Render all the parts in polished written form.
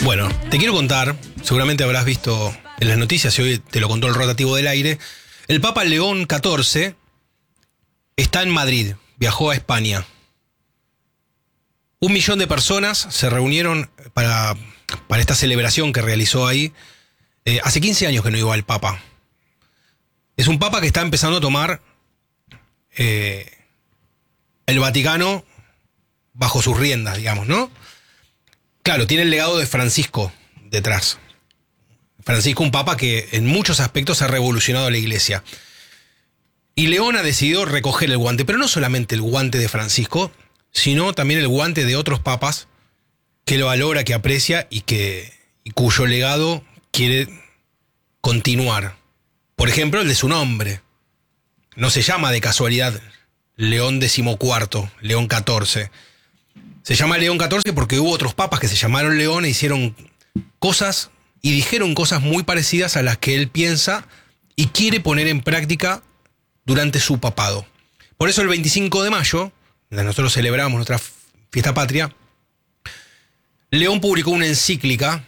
Bueno, te quiero contar, seguramente habrás visto en las noticias y hoy te lo contó el rotativo del aire, el Papa León XIV está en Madrid, viajó a España. 1 millón de personas se reunieron para esta celebración que realizó ahí. Hace 15 años que no iba el Papa. Es un Papa que está empezando a tomar el Vaticano bajo sus riendas, digamos, ¿no? Claro, tiene el legado de Francisco detrás. Francisco, un papa que en muchos aspectos ha revolucionado a la iglesia. Y León ha decidido recoger el guante, pero no solamente el guante de Francisco, sino también el guante de otros papas que lo valora, que aprecia y cuyo legado quiere continuar. Por ejemplo, el de su nombre. No se llama de casualidad León XIV, León XIV. Se llama León XIV porque hubo otros papas que se llamaron León e hicieron cosas y dijeron cosas muy parecidas a las que él piensa y quiere poner en práctica durante su papado. Por eso el 25 de mayo, nosotros celebramos nuestra fiesta patria, León publicó una encíclica,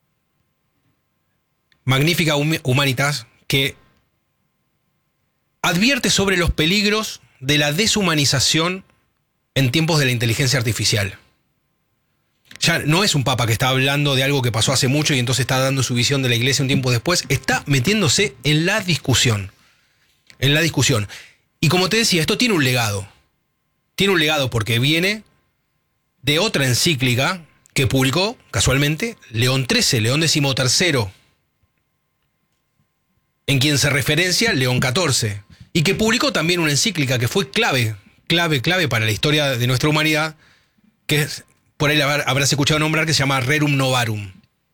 Magnificat Humanitas, que advierte sobre los peligros de la deshumanización en tiempos de la inteligencia artificial. Ya no es un papa que está hablando de algo que pasó hace mucho y entonces está dando su visión de la iglesia un tiempo después, está metiéndose en la discusión. En la discusión. Y como te decía, esto tiene un legado. Tiene un legado porque viene de otra encíclica que publicó, casualmente, León XIII, León XIII, en quien se referencia León XIV, y que publicó también una encíclica que fue clave para la historia de nuestra humanidad, que es, por ahí habrás escuchado nombrar, que se llama Rerum Novarum,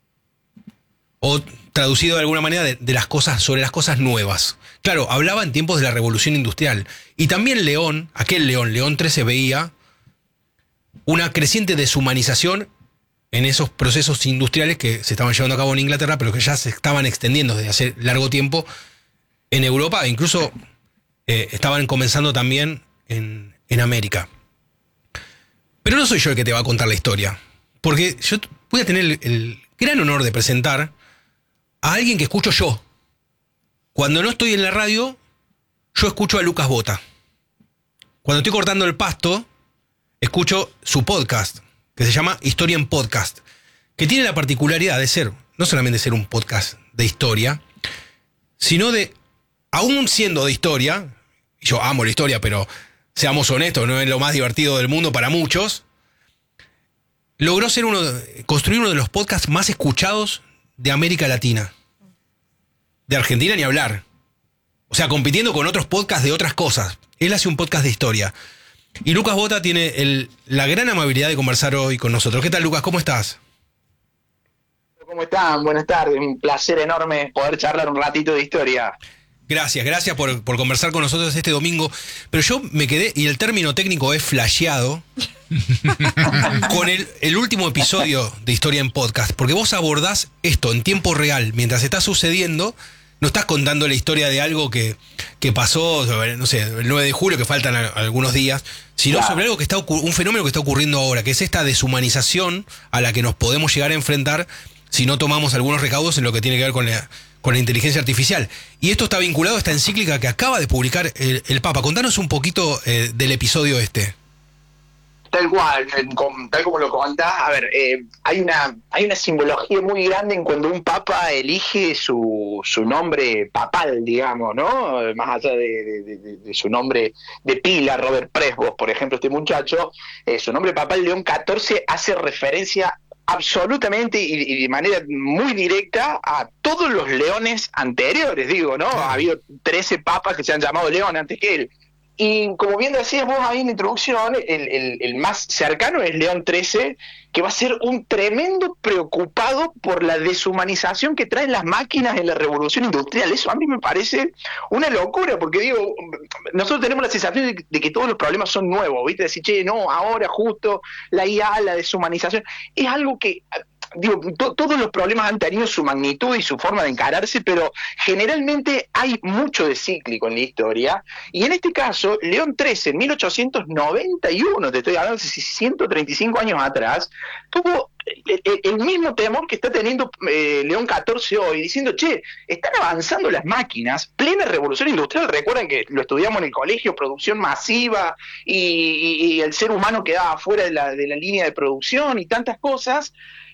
o traducido de alguna manera de las cosas, sobre las cosas nuevas. Claro, hablaba en tiempos de la Revolución Industrial, y también León XIII veía una creciente deshumanización en esos procesos industriales que se estaban llevando a cabo en Inglaterra, pero que ya se estaban extendiendo desde hace largo tiempo en Europa, e incluso estaban comenzando también en América. Pero no soy yo el que te va a contar la historia, porque yo voy a tener el gran honor de presentar a alguien que escucho yo. Cuando no estoy en la radio, yo escucho a Lucas Bota. Cuando estoy cortando el pasto, escucho su podcast, que se llama Historia en Podcast, que tiene la particularidad de ser, no solamente ser un podcast de historia, sino de, aún siendo de historia, yo amo la historia, pero seamos honestos, no es lo más divertido del mundo para muchos, logró construir uno de los podcasts más escuchados de América Latina. De Argentina ni hablar. O sea, compitiendo con otros podcasts de otras cosas. Él hace un podcast de historia. Y Lucas Bota tiene la gran amabilidad de conversar hoy con nosotros. ¿Qué tal, Lucas? ¿Cómo estás? ¿Cómo están? Buenas tardes. Un placer enorme poder charlar un ratito de historia. Gracias por conversar con nosotros este domingo. Pero yo me quedé, y el término técnico es flasheado, con el último episodio de Historia en Podcast. Porque vos abordás esto en tiempo real, mientras está sucediendo. No estás contando la historia de algo que pasó, no sé, el 9 de julio, que faltan algunos días, sino sobre algo que un fenómeno que está ocurriendo ahora, que es esta deshumanización a la que nos podemos llegar a enfrentar si no tomamos algunos recaudos en lo que tiene que ver con la inteligencia artificial. Y esto está vinculado a esta encíclica que acaba de publicar el Papa. Contanos un poquito del episodio este. Tal cual, tal como lo contás, a ver, hay una simbología muy grande en cuando un papa elige su nombre papal, digamos, ¿no? Más allá de su nombre de pila, Robert Presbos, por ejemplo, este muchacho, su nombre papal, León XIV, hace referencia absolutamente y de manera muy directa a todos los leones anteriores, digo, ¿no? Ha habido 13 papas que se han llamado León antes que él. Y como bien decías vos ahí en la introducción, el más cercano es León XIII, que va a ser un tremendo preocupado por la deshumanización que traen las máquinas en la revolución industrial. Eso a mí me parece una locura, porque digo, nosotros tenemos la sensación de que todos los problemas son nuevos, ¿viste? Decir, che, no, ahora justo la IA, la deshumanización, es algo que... Digo, todos los problemas han tenido su magnitud y su forma de encararse, pero generalmente hay mucho de cíclico en la historia, y en este caso, León XIII, en 1891, te estoy hablando de 135 años atrás, tuvo el mismo temor que está teniendo León XIV hoy, diciendo, che, están avanzando las máquinas, plena revolución industrial, recuerden que lo estudiamos en el colegio, producción masiva, y el ser humano quedaba fuera de la línea de producción y tantas cosas.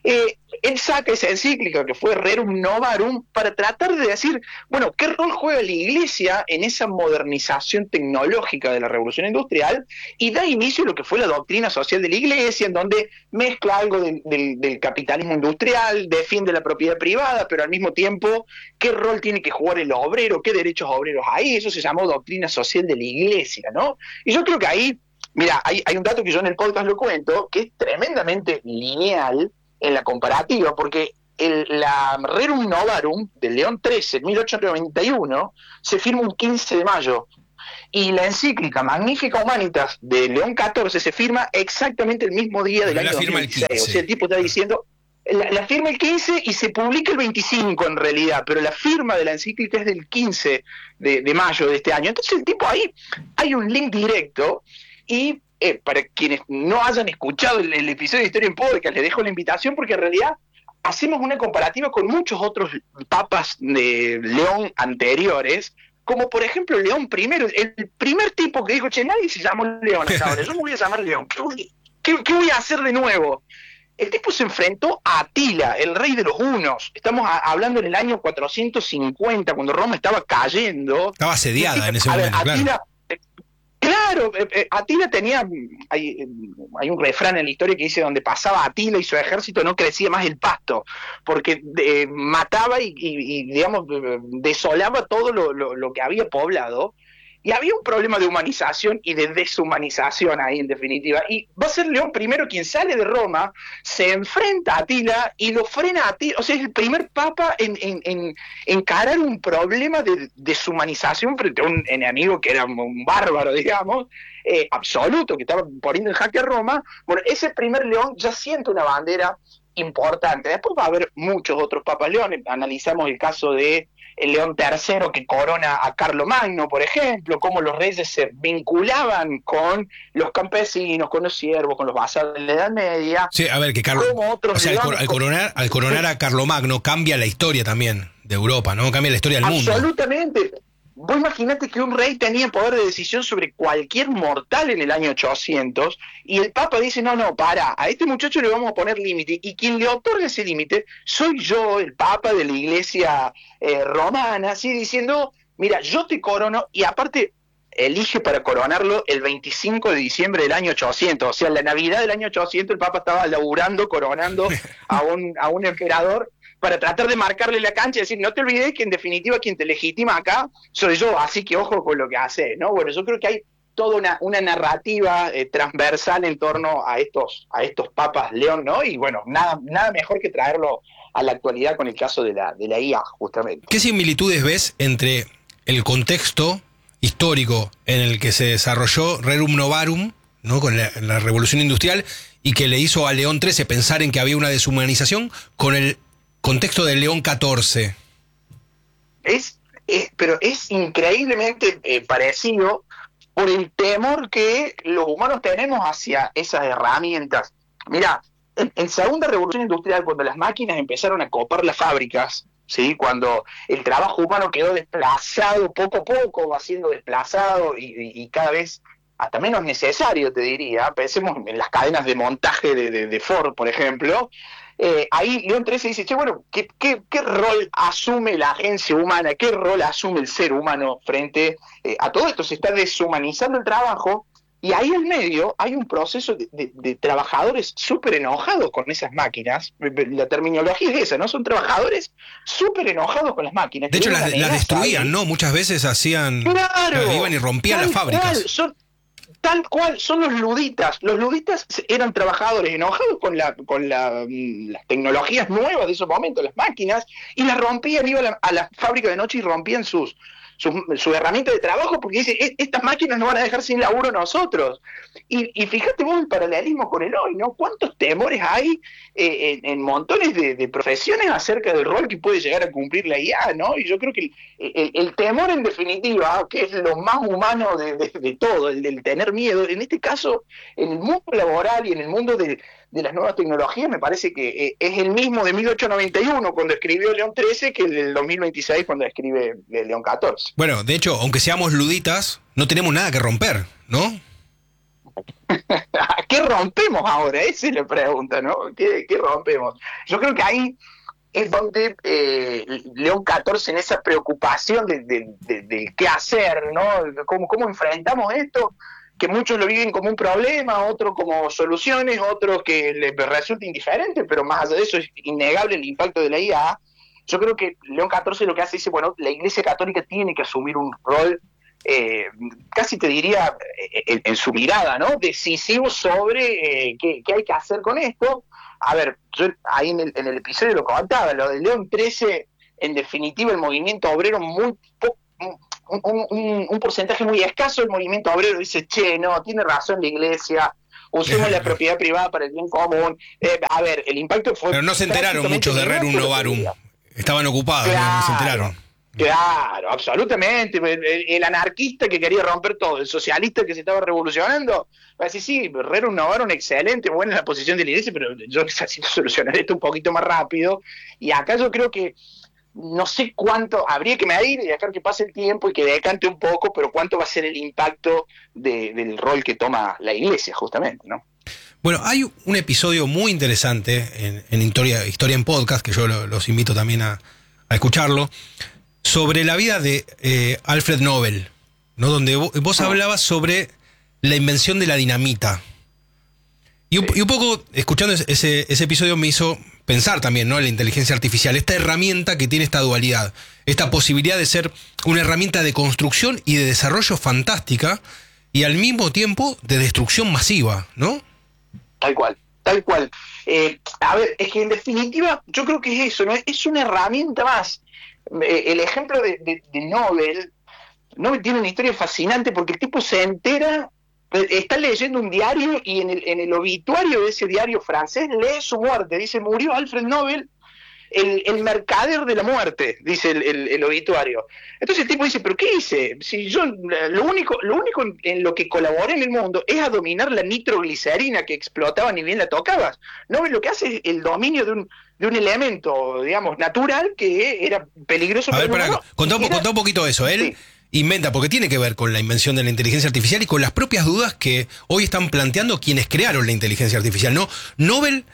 Él saca esa encíclica que fue Rerum Novarum para tratar de decir, bueno, ¿qué rol juega la Iglesia en esa modernización tecnológica de la revolución industrial? Y da inicio a lo que fue la doctrina social de la Iglesia, en donde mezcla algo del capitalismo industrial, defiende la propiedad privada, pero al mismo tiempo, ¿qué rol tiene que jugar el obrero? ¿Qué derechos obreros hay? Eso se llamó doctrina social de la Iglesia, ¿no? Y yo creo que ahí, mira, hay un dato que yo en el podcast lo cuento, que es tremendamente lineal en la comparativa, porque la Rerum Novarum de León XIII, en 1891, se firma un 15 de mayo, y la encíclica Magnifica Humanitas de León XIV se firma exactamente el mismo día del año 2016. O sea, el tipo está diciendo, la firma el 15 y se publica el 25 en realidad, pero la firma de la encíclica es del 15 de mayo de este año. Entonces el tipo ahí, hay un link directo, y para quienes no hayan escuchado el episodio de Historia en Podcast, les dejo la invitación, porque en realidad hacemos una comparativa con muchos otros papas de León anteriores, como por ejemplo León I, el primer tipo que dijo, che, nadie se llamó León hasta ahora, yo me voy a llamar León, ¿qué voy a hacer de nuevo? El tipo se enfrentó a Atila, el rey de los hunos. Estamos hablando en el año 450, cuando Roma estaba cayendo. Estaba asediada en ese momento, Atila, claro. Atila tenía, hay un refrán en la historia que dice, donde pasaba Atila y su ejército no crecía más el pasto, porque mataba y digamos, desolaba todo lo que había poblado, y había un problema de humanización y de deshumanización ahí, en definitiva, y va a ser León I quien sale de Roma, se enfrenta a Atila y lo frena a Atila. O sea, es el primer papa en encarar un problema de deshumanización frente a un enemigo que era un bárbaro, digamos, absoluto, que estaba poniendo en jaque a Roma. Bueno, ese primer León ya siente una bandera importante. Después va a haber muchos otros papas leones. Analizamos el caso de el León III, que corona a Carlomagno, por ejemplo, cómo los reyes se vinculaban con los campesinos, con los siervos, con los vasallos de la Edad Media. Sí, a ver, que o sea, al coronar a Carlomagno cambia la historia también de Europa, ¿no? Cambia la historia del mundo. Absolutamente. Vos imaginate que un rey tenía poder de decisión sobre cualquier mortal en el año 800, y el Papa dice, no, para, a este muchacho le vamos a poner límite, y quien le otorga ese límite soy yo, el Papa de la Iglesia romana, así diciendo, mira, yo te corono, y aparte elige para coronarlo el 25 de diciembre del año 800, o sea, la Navidad del año 800 el Papa estaba laburando, coronando a un emperador, para tratar de marcarle la cancha y decir, no te olvides que en definitiva quien te legitima acá soy yo, así que ojo con lo que haces, ¿no? Bueno, yo creo que hay toda una narrativa transversal en torno a estos papas León, ¿no? Y bueno, nada mejor que traerlo a la actualidad con el caso de la IA, justamente. ¿Qué similitudes ves entre el contexto histórico en el que se desarrolló Rerum Novarum, ¿no? Con la revolución industrial, y que le hizo a León XIII pensar en que había una deshumanización, con el contexto de León XIV? Pero es increíblemente parecido por el temor que los humanos tenemos hacia esas herramientas. Mirá, en segunda revolución industrial, cuando las máquinas empezaron a copar las fábricas, ¿sí? Cuando el trabajo humano quedó desplazado poco a poco, va siendo desplazado y cada vez hasta menos necesario, te diría. Pensemos en las cadenas de montaje de Ford, por ejemplo. Ahí León XIII dice, che, bueno, ¿qué rol asume la agencia humana? ¿Qué rol asume el ser humano frente a todo esto? Se está deshumanizando el trabajo, y ahí en medio hay un proceso de trabajadores súper enojados con esas máquinas. La terminología es esa, ¿no? Son trabajadores súper enojados con las máquinas. De hecho, las destruían, ¿no? Muchas veces hacían... Claro, iban y rompían las fábricas. Tal cual, son los luditas. Los luditas eran trabajadores enojados con las tecnologías nuevas de esos momentos, las máquinas, y las rompían, iban a la fábrica de noche y rompían su herramienta de trabajo, porque dice, estas máquinas nos van a dejar sin laburo a nosotros. Y fíjate vos el paralelismo con el hoy, ¿no? ¿Cuántos temores hay en montones de profesiones acerca del rol que puede llegar a cumplir la IA, ¿no? Y yo creo que el temor, en definitiva, que es lo más humano de todo, el del tener tener miedo. En este caso, en el mundo laboral y en el mundo de las nuevas tecnologías, me parece que es el mismo de 1891 cuando escribió León XIII que el del 2026 cuando escribe León XIV. Bueno, de hecho, aunque seamos luditas, no tenemos nada que romper, ¿no? ¿Qué rompemos ahora? Esa es la pregunta, ¿no? ¿Qué rompemos? Yo creo que ahí es donde León XIV, en esa preocupación de qué hacer, ¿no? ¿Cómo enfrentamos esto? Que muchos lo viven como un problema, otros como soluciones, otros que les resulta indiferente, pero más allá de eso es innegable el impacto de la IA. Yo creo que León XIV lo que hace es, bueno, la Iglesia Católica tiene que asumir un rol, casi te diría, en su mirada, ¿no? Decisivo sobre qué hay que hacer con esto. A ver, yo ahí en el episodio lo comentaba, lo de León XIII, en definitiva el movimiento obrero muy poco, un porcentaje muy escaso del movimiento obrero dice, che, no, tiene razón la Iglesia, usemos la propiedad privada para el bien común. A ver, el impacto fue... Pero no se enteraron muchos de Rerum Novarum, estaban ocupados, claro, no se enteraron. Claro, absolutamente. El anarquista que quería romper todo, el socialista que se estaba revolucionando, va a decir, sí, Rerum Novarum, excelente, buena la posición de la Iglesia, pero yo necesito solucionar esto un poquito más rápido. Y acá yo creo que no sé cuánto, habría que medir y dejar que pase el tiempo y que decante un poco, pero cuánto va a ser el impacto del rol que toma la Iglesia, justamente, ¿no? Bueno, hay un episodio muy interesante en Historia en Podcast, que yo los invito también a escucharlo, sobre la vida de Alfred Nobel, ¿no? Donde vos hablabas sobre la invención de la dinamita. Y un poco, escuchando ese episodio, me hizo pensar también, ¿no? En la inteligencia artificial, esta herramienta que tiene esta dualidad, esta posibilidad de ser una herramienta de construcción y de desarrollo fantástica, y al mismo tiempo de destrucción masiva, ¿no? Tal cual, tal cual. A ver, es que en definitiva yo creo que es eso, ¿no? Es una herramienta más. El ejemplo de Nobel tiene una historia fascinante porque el tipo se entera, está leyendo un diario y en el obituario de ese diario francés lee su muerte, dice, murió Alfred Nobel, el mercader de la muerte, dice el obituario. Entonces el tipo dice, ¿pero qué hice? Si yo lo único en lo que colaboré en el mundo es a dominar la nitroglicerina que explotaba ni bien la tocabas. Nobel lo que hace es el dominio de un elemento, digamos, natural que era peligroso para el mundo. Contá un poquito eso. Él inventa, porque tiene que ver con la invención de la inteligencia artificial y con las propias dudas que hoy están planteando quienes crearon la inteligencia artificial, ¿no? Nobel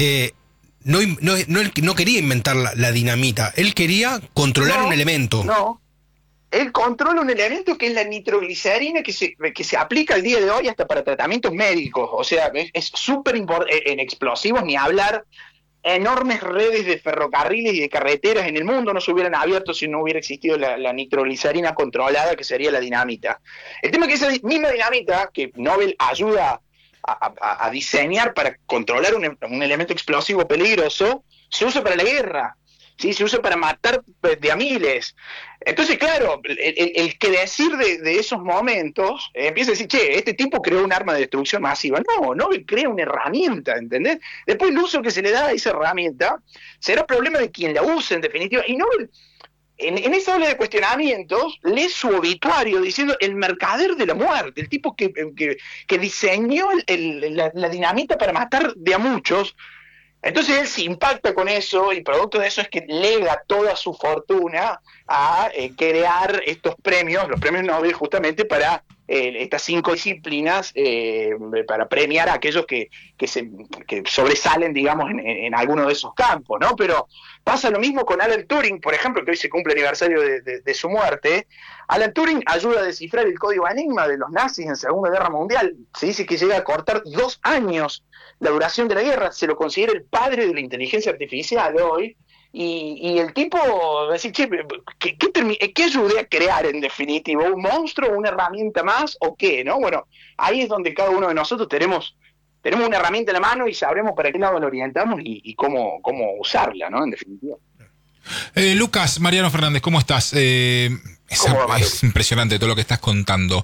no quería inventar la dinamita, él quería controlar un elemento. No, él controla un elemento que es la nitroglicerina que se aplica al día de hoy hasta para tratamientos médicos. O sea, es súper importante, en explosivos ni hablar. Enormes redes de ferrocarriles y de carreteras en el mundo no se hubieran abierto si no hubiera existido la nitroglicerina controlada, que sería la dinamita. El tema es que esa misma dinamita que Nobel ayuda a diseñar para controlar un elemento explosivo peligroso, se usa para la guerra, ¿sí? Se usa para matar de a miles. Entonces, claro, el que decir de esos momentos empieza a decir, che, este tipo creó un arma de destrucción masiva. No, Nobel crea una herramienta, ¿entendés? Después el uso que se le da a esa herramienta será problema de quien la use, en definitiva. Y Nobel, en esa ola de cuestionamientos, lee su obituario diciendo el mercader de la muerte, el tipo que diseñó la dinamita para matar de a muchos. Entonces él se impacta con eso y producto de eso es que lega toda su fortuna a crear estos premios, los premios Nobel, justamente para estas 5 disciplinas, para premiar a aquellos que sobresalen, digamos, en alguno de esos campos, ¿no? Pero pasa lo mismo con Alan Turing, por ejemplo, que hoy se cumple el aniversario de su muerte. Alan Turing ayuda a descifrar el código Enigma de los nazis en Segunda Guerra Mundial. Se dice que llega a cortar 2 años la duración de la guerra, se lo considera el padre de la inteligencia artificial hoy, y el tipo va a decir, che, ¿qué ayudé a crear en definitiva? ¿Un monstruo, una herramienta más o qué? ¿No? Bueno, ahí es donde cada uno de nosotros tenemos una herramienta en la mano y sabremos para qué lado la orientamos y cómo usarla, ¿no? En definitiva. Lucas, Mariano Fernández, ¿cómo estás? Es impresionante todo lo que estás contando.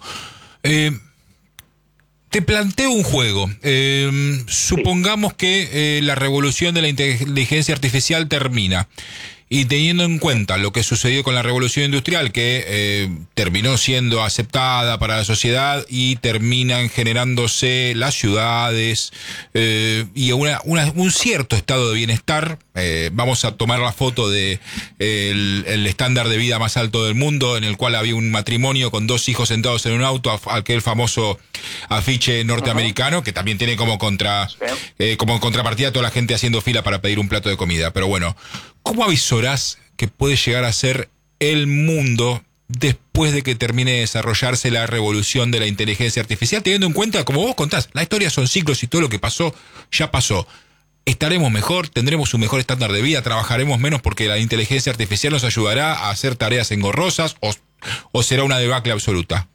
Te planteo un juego. Supongamos que la revolución de la inteligencia artificial termina Y teniendo en cuenta lo que sucedió con la Revolución Industrial, que terminó siendo aceptada para la sociedad y terminan generándose las ciudades y un cierto estado de bienestar, vamos a tomar la foto de el estándar de vida más alto del mundo, en el cual había un matrimonio con 2 hijos sentados en un auto, aquel famoso afiche norteamericano, que también tiene como contrapartida toda la gente haciendo fila para pedir un plato de comida. Pero bueno, ¿cómo avisorás que puede llegar a ser el mundo después de que termine de desarrollarse la revolución de la inteligencia artificial? Teniendo en cuenta, como vos contás, la historia son ciclos y todo lo que pasó, ya pasó. ¿Estaremos mejor? ¿Tendremos un mejor estándar de vida? ¿Trabajaremos menos porque la inteligencia artificial nos ayudará a hacer tareas engorrosas? ¿O será una debacle absoluta?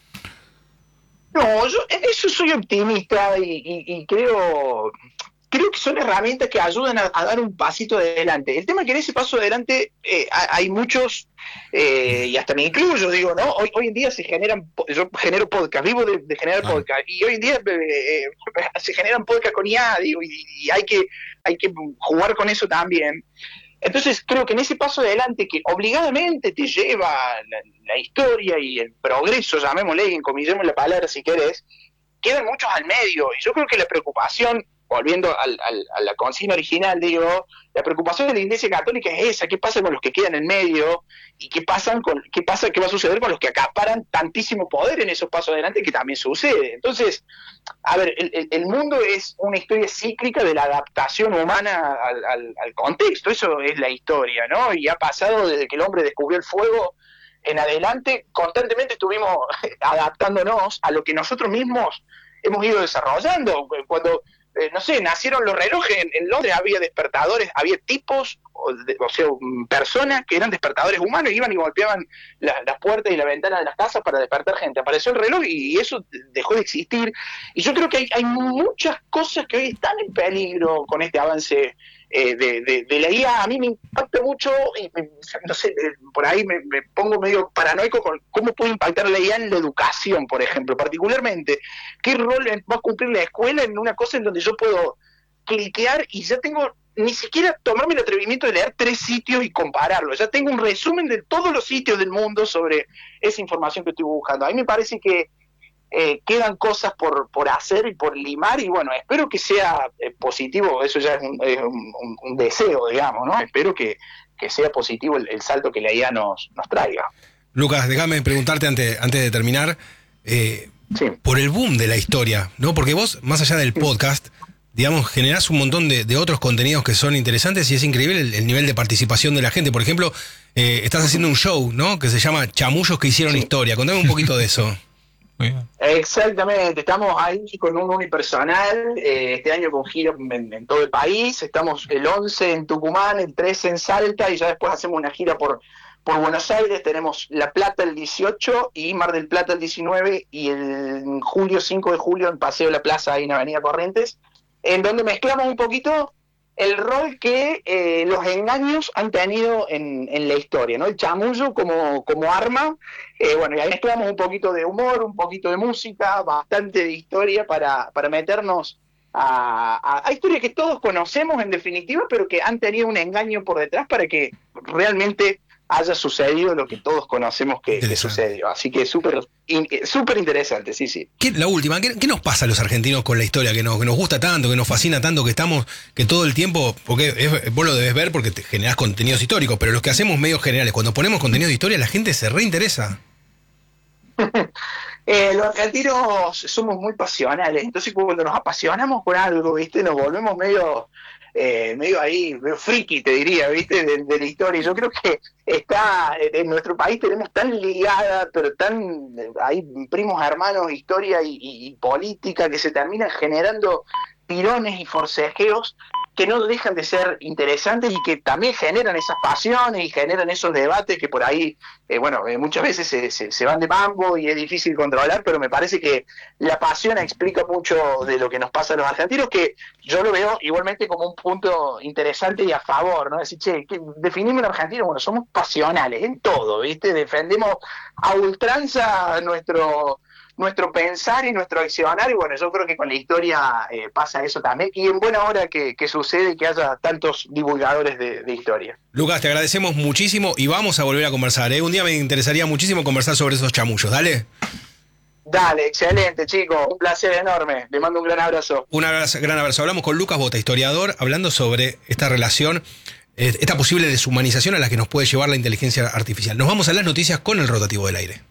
No, yo en eso soy optimista y creo que son herramientas que ayudan a dar un pasito adelante. El tema es que en ese paso adelante hay muchos, y hasta me incluyo, digo, ¿no? Hoy en día yo genero podcast, vivo de generar podcast, y hoy en día se generan podcast con IA, digo, y hay que jugar con eso también. Entonces creo que en ese paso adelante que obligadamente te lleva la historia y el progreso, llamémosle, encomillemos la palabra si querés, quedan muchos al medio. Y yo creo que la preocupación, volviendo a la consigna original, digo, la preocupación de la Iglesia Católica es esa: ¿qué pasa con los que quedan en medio? ¿Y qué va a suceder con los que acaparan tantísimo poder en esos pasos adelante, que también sucede? Entonces, a ver, el mundo es una historia cíclica de la adaptación humana al contexto. Eso es la historia, ¿no? Y ha pasado desde que el hombre descubrió el fuego en adelante, constantemente estuvimos adaptándonos a lo que nosotros mismos hemos ido desarrollando. Cuando no sé, nacieron los relojes en Londres, había despertadores, había tipos, o sea, personas que eran despertadores humanos, iban y golpeaban las puertas y la ventana de las casas para despertar gente. Apareció el reloj y eso dejó de existir. Y yo creo que hay muchas cosas que hoy están en peligro con este avance de la IA. A mí me impacta mucho, y no sé, por ahí me pongo medio paranoico con cómo puede impactar la IA en la educación, por ejemplo, particularmente. ¿Qué rol va a cumplir la escuela en una cosa en donde yo puedo cliquear y ya tengo, ni siquiera tomarme el atrevimiento de leer 3 sitios y compararlos? Ya tengo un resumen de todos los sitios del mundo sobre esa información que estoy buscando. A mí me parece que quedan cosas por hacer y por limar, y bueno, espero que sea positivo. Eso ya es un deseo, digamos, ¿no? Espero que sea positivo el salto que la IA nos traiga. Lucas, déjame preguntarte antes de terminar, Sí. por el boom de la historia, ¿no? Porque vos, más allá del podcast, digamos, generás un montón de otros contenidos que son interesantes, y es increíble el nivel de participación de la gente. Por ejemplo, estás haciendo un show, ¿no? Que se llama Chamullos que hicieron historia. Contame un poquito de eso. Exactamente, estamos ahí con un unipersonal, este año con gira en todo el país. Estamos el 11 en Tucumán, el 13 en Salta, y ya después hacemos una gira por Buenos Aires. Tenemos La Plata el 18 y Mar del Plata el 19, y el 5 de julio en Paseo La Plaza, ahí en Avenida Corrientes, en donde mezclamos un poquito el rol que los engaños han tenido en la historia, ¿no? El chamullo como arma. Bueno, y ahí mezclamos un poquito de humor, un poquito de música, bastante de historia para meternos a historias que todos conocemos en definitiva, pero que han tenido un engaño por detrás para que realmente haya sucedido lo que todos conocemos que sucedió. Así que súper interesante, sí. La última, ¿qué nos pasa a los argentinos con la historia? Que nos gusta tanto, que nos fascina tanto, que todo el tiempo, porque vos lo debes ver porque te generás contenidos históricos, pero los que hacemos medios generales, cuando ponemos contenido de historia, la gente se reinteresa. Los argentinos somos muy pasionales, entonces cuando nos apasionamos por algo, ¿viste? Nos volvemos medio ahí, medio friki, te diría, ¿viste? De la historia. Yo creo que está en nuestro país, tenemos tan ligada, pero hay primos hermanos, historia y política, que se terminan generando tirones y forcejeos que no dejan de ser interesantes y que también generan esas pasiones y generan esos debates que por ahí, muchas veces se van de mambo y es difícil controlar, pero me parece que la pasión explica mucho de lo que nos pasa a los argentinos, que yo lo veo igualmente como un punto interesante y a favor, ¿no? Decir, definimos un argentino, bueno, somos pasionales en todo, ¿viste? Defendemos a ultranza nuestro pensar y nuestro accionar, y bueno, yo creo que con la historia pasa eso también, y en buena hora que sucede que haya tantos divulgadores de historia. Lucas, te agradecemos muchísimo y vamos a volver a conversar, ¿eh? Un día me interesaría muchísimo conversar sobre esos chamullos, ¿dale? Dale, excelente, chicos, un placer enorme, le mando un gran abrazo. Gran abrazo. Hablamos con Lucas Bota, historiador, hablando sobre esta relación, esta posible deshumanización a la que nos puede llevar la inteligencia artificial. Nos vamos a las noticias con el rotativo del aire.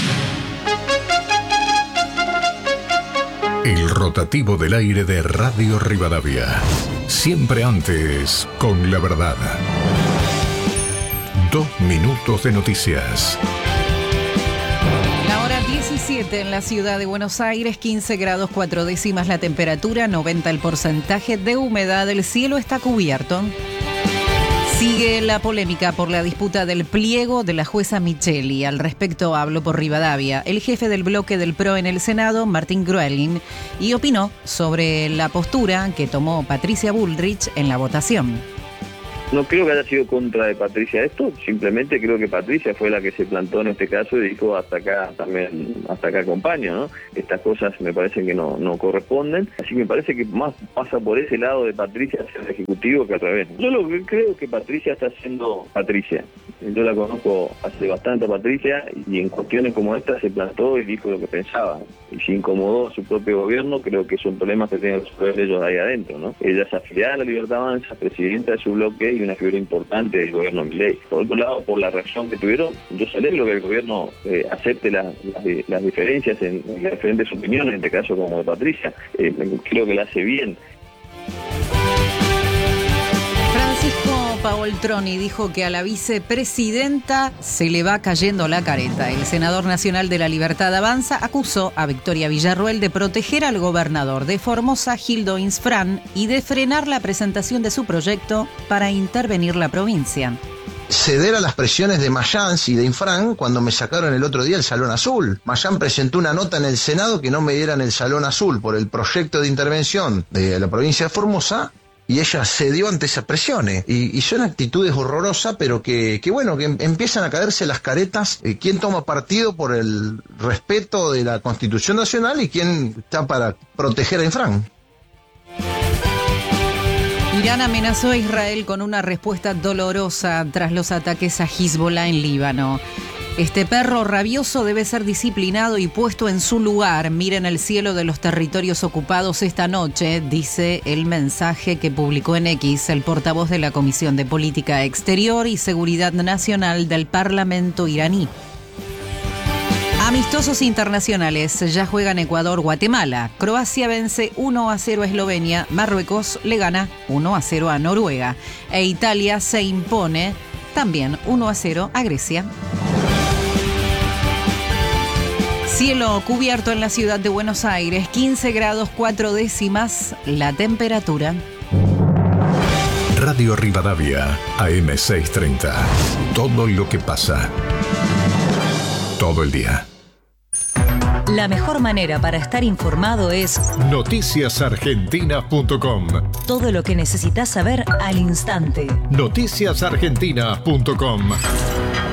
El rotativo del aire de Radio Rivadavia. Siempre antes, con la verdad. 2 minutos de noticias. La hora 17 en la ciudad de Buenos Aires, 15 grados 4 décimas la temperatura, 90 el porcentaje de humedad, el cielo está cubierto. Sigue la polémica por la disputa del pliego de la jueza Micheli. Al respecto habló por Rivadavia el jefe del bloque del PRO en el Senado, Martín Gruelling, y opinó sobre la postura que tomó Patricia Bullrich en la votación. No creo que haya sido contra de Patricia esto, simplemente creo que Patricia fue la que se plantó en este caso y dijo hasta acá también, hasta acá acompaño, ¿no? Estas cosas me parecen que no corresponden, así que me parece que más pasa por ese lado de Patricia hacia el Ejecutivo que al revés. Yo lo que creo que Patricia está haciendo Patricia. Yo la conozco hace bastante a Patricia y en cuestiones como esta se plantó y dijo lo que pensaba. Y se incomodó a su propio gobierno, creo que son problemas que tienen que resolver ellos ahí adentro, ¿no? Ella es afiliada a la Libertad Avanza, presidenta de su bloque y una figura importante del gobierno Milei. Por otro lado, por la reacción que tuvieron, yo celebro que el gobierno acepte las diferencias en las diferentes opiniones, en este caso como de Patricia. Creo que la hace bien. Francisco Paoltroni dijo que a la vicepresidenta se le va cayendo la careta. El senador nacional de la Libertad Avanza acusó a Victoria Villarruel de proteger al gobernador de Formosa, Gildo Insfrán, y de frenar la presentación de su proyecto para intervenir la provincia. Ceder a las presiones de Mayans y de Infran cuando me sacaron el otro día el Salón Azul. Mayans presentó una nota en el Senado que no me dieran el Salón Azul por el proyecto de intervención de la provincia de Formosa. Y ella cedió ante esas presiones. Y son actitudes horrorosas, pero que bueno, que empiezan a caerse las caretas. ¿Quién toma partido por el respeto de la Constitución Nacional y quién está para proteger a Infran? Irán amenazó a Israel con una respuesta dolorosa tras los ataques a Hezbollah en Líbano. Este perro rabioso debe ser disciplinado y puesto en su lugar. Miren el cielo de los territorios ocupados esta noche, dice el mensaje que publicó en X el portavoz de la Comisión de Política Exterior y Seguridad Nacional del Parlamento iraní. Amistosos internacionales, ya juegan Ecuador-Guatemala. Croacia vence 1-0 a Eslovenia, Marruecos le gana 1-0 a Noruega. E Italia se impone también 1-0 a Grecia. Cielo cubierto en la ciudad de Buenos Aires, 15 grados 4 décimas la temperatura. Radio Rivadavia, AM630. Todo lo que pasa. Todo el día. La mejor manera para estar informado es noticiasargentinas.com. Todo lo que necesitas saber al instante. Noticiasargentinas.com.